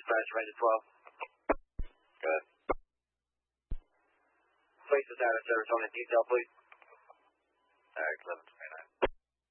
dispatch, range 12. Good. Place is out of service on the detail, please. Excellent.